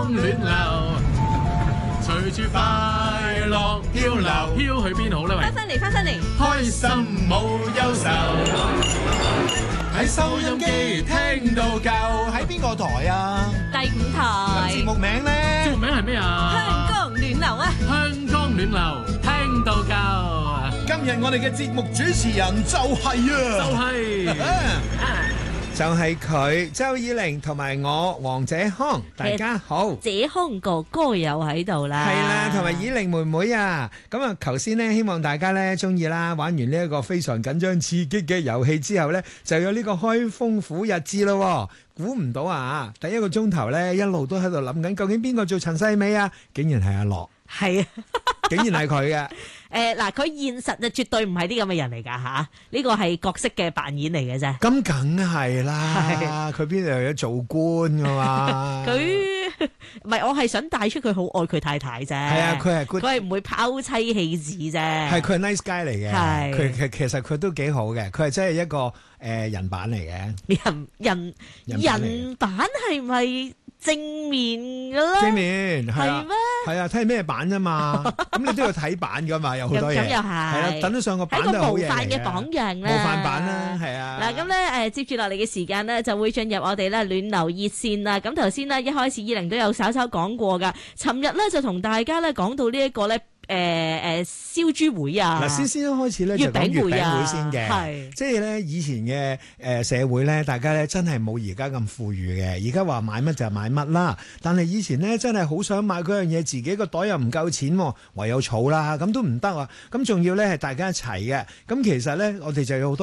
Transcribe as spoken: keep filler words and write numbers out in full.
暖流，隨住快樂漂流，飄去邊好呢？喂， 翻返嚟，翻返嚟， 開心冇憂愁，喺收音機聽到夠。 喺邊個台啊？ 第五台節目名呢？ 節目名係咩啊？ 香江暖流啊！ 香江暖流聽到夠。 今日我哋嘅節目主持人就係啊， 就係、 就係佢周以玲同埋我黃者康，大家好。 者康哥哥又喺度啦， 係啦，同埋以玲妹妹啊，咁啊，頭先呢，希望大家呢中意啦，玩完呢一個非常緊張刺激嘅遊戲之後呢，就有呢個開封府日誌咯。估唔到啊！第一個鐘頭呢，一路都喺度諗緊，究竟邊個做陳世美啊？竟然係阿樂， 係啊， 竟然係佢嘅。 誒嗱，佢現實就絕對唔係啲咁嘅人嚟㗎嚇，呢個係角色嘅扮演嚟嘅啫。 咁梗係啦，佢邊度有做官㗎嘛？ 佢唔係，我係想帶出佢好愛佢太太啫。係啊，佢係佢係唔會拋妻棄子啫。係佢係 nice guy 嚟嘅。係佢其其實佢都幾好嘅，佢係真係一個誒、呃、人版嚟嘅。 人人人版係咪正面㗎咧？ 正面係咩？ 係啊，睇咩版啫嘛。咁你都要睇版㗎嘛，有好多嘢。咁又係。係啦，等得上個版都係好嘢嚟嘅。係個模範嘅榜樣啦。模範版啦，係啊。嗱咁咧誒，接住落嚟嘅時間咧，就會進入我哋咧暖流熱線啦。咁頭先咧一開始以玲都有稍稍講過㗎。尋日咧就同大家咧講到呢一個咧。誒、呃、誒燒豬會啊！嗱，先先一開始咧就講月餅會先嘅，係即係咧以前嘅誒社會咧，大家咧真係冇而家咁富裕嘅。而家話買乜就買乜啦，但係以前咧真係好想買嗰樣嘢，自己個袋又唔夠錢，唯有儲啦，咁都唔得啊！咁仲要咧係大家一齊嘅，咁其實咧我哋就有好多。